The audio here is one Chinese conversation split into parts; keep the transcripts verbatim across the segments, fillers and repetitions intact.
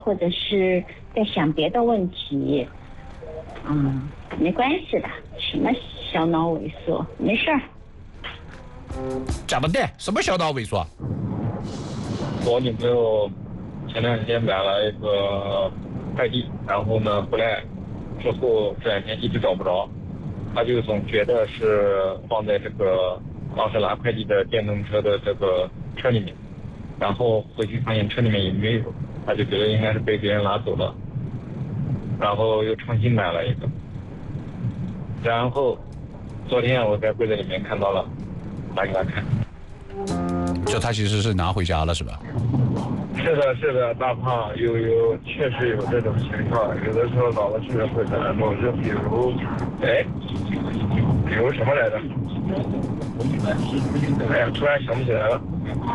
或者是在想别的问题，嗯，没关系的，什么小脑萎缩，没事儿。 讲的对，什么小脑萎缩？ 我女朋友前段时间买了一个快递，然后呢回来之后这两天一直找不着，她就总觉得是放在这个当时拿快递的电动车的这个车里面，然后回去发现车里面也没有，她就觉得应该是被别人拿走了，然后又重新买了一个，然后昨天我在柜子里面看到了，拿给她看。 就他其实是拿回家了，是吧？ 是的，是的，大胖有有确实有这种情况，有的时候老的是会感冒，就比如，哎，比如什么来着？哎呀，突然想不起来了。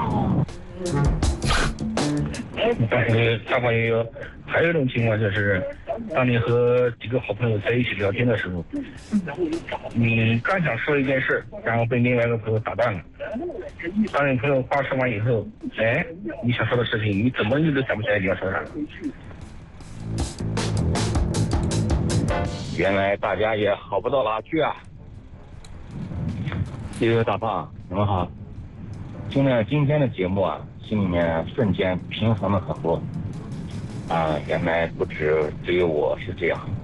但是大胖也有，还有一种情况就是，当你和几个好朋友在一起聊天的时候，你刚想说一件事，然后被另外一个朋友打断了。当你朋友话说完以后，哎，你想说的事情，你怎么你都想不起来你要说啥。原来大家也好不到哪去啊。这位大胖，你们好。听了今天的节目啊，心里面瞬间平衡了很多。啊，原来不止只有我是这样。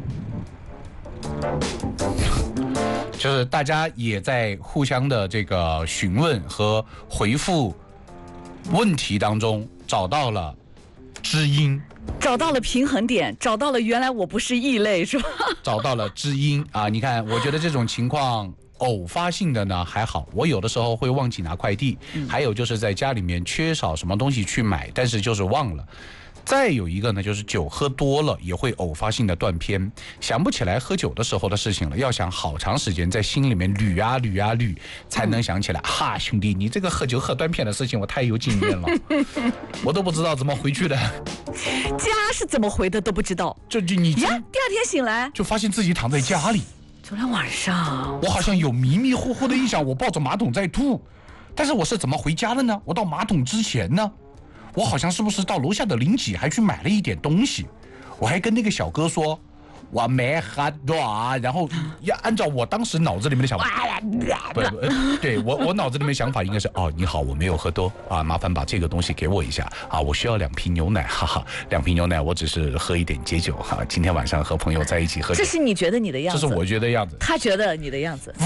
就是大家也在互相的这个询问和回复问题当中找到了知音， 找到了平衡点，找到了原来我不是异类，是吧？ 找到了知音啊！你看，我觉得这种情况偶发性的呢还好，我有的时候会忘记拿快递，嗯、还有就是在家里面缺少什么东西去买，但是就是忘了。再有一个呢，就是酒喝多了也会偶发性的断片，想不起来喝酒的时候的事情了，要想好长时间在心里面捋啊捋啊捋，才能想起来。嗯、哈，兄弟，你这个喝酒喝断片的事情我太有经验了，我都不知道怎么回去的。 家是怎么回的都不知道， 就你呀，第二天醒来就发现自己躺在家里。 昨天晚上， 我好像有迷迷糊糊的印象，我抱着马桶在吐，但是我是怎么回家的呢？我到马桶之前呢？我好像是不是到楼下的邻居还去买了一点东西，我还跟那个小哥说我没喝多，然后要按照我当时脑子里面的想法，不不，对我我脑子里面想法应该是哦，你好，我没有喝多啊，麻烦把这个东西给我一下啊，我需要两瓶牛奶，哈哈，两瓶牛奶，我只是喝一点解酒哈，今天晚上和朋友在一起喝酒。 这是你觉得你的样子， 这是我觉得样子， 他觉得你的样子。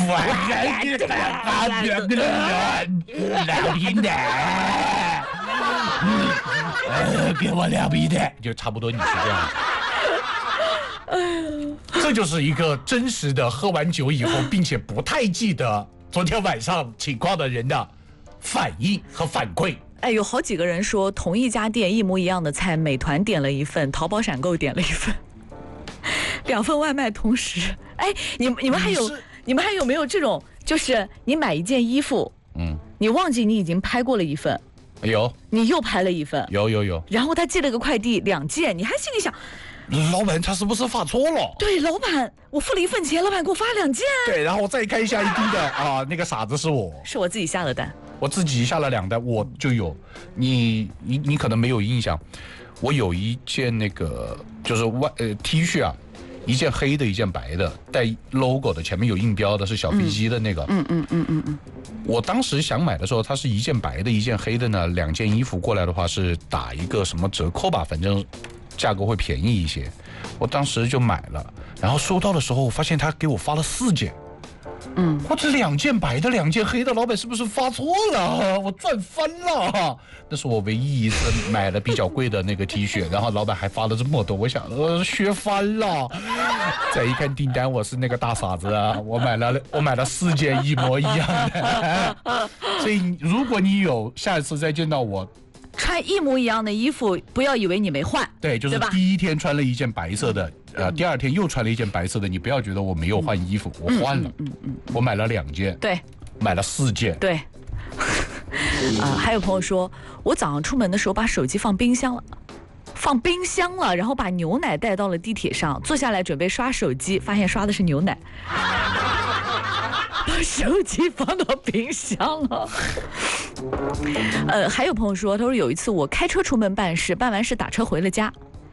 两瓶奶。呃，给我两瓶的，就差不多你是这样的。这就是一个真实的喝完酒以后，并且不太记得昨天晚上情况的人的反应和反馈。 哎，有好几个人说同一家店一模一样的菜，美团点了一份，淘宝闪购点了一份，两份外卖同时。哎，你你们还有你们还有没有这种，就是你买一件衣服，嗯，你忘记你已经拍过了一份。 有， 你又拍了一份， 有有有， 然后他寄了个快递两件，你还心里想， 老板他是不是发错了？ 对，老板，我付了一份钱，老板给我发两件。 对，然后我再看一下一滴的啊，那个傻子是我， 是我自己下的单， 我自己下了两单，我就有，你你你可能没有印象，我有一件那个就是外呃 T 恤啊。一件黑的，一件白的，带 logo 的，前面有印标的，是小飞机的那个。嗯嗯嗯嗯嗯。我当时想买的时候，它是一件白的，一件黑的呢，两件衣服过来的话是打一个什么折扣吧，反正价格会便宜一些。我当时就买了，然后收到的时候，我发现他给我发了四件。嗯，我这两件白的，两件黑的，老板是不是发错了？我赚翻了！那是我唯一一次买了比较贵的那个 T 恤，然后老板还发了这么多，我想呃学翻了。再一看订单，我是那个大傻子啊！我买了我买了四件一模一样的。所以如果你有下一次再见到我。 穿一模一样的衣服，不要以为你没换。 对，就是第一天穿了一件白色的，呃，第二天又穿了一件白色的，你不要觉得我没有换衣服，嗯、我换了，嗯 嗯, 嗯, 嗯，我买了两件， 对， 买了四件， 对。啊、呃，还有朋友说，我早上出门的时候把手机放冰箱了，放冰箱了，然后把牛奶带到了地铁上，坐下来准备刷手机，发现刷的是牛奶。把手机放到冰箱了。呃，还有朋友说，他说有一次我开车出门办事，办完事打车回了家，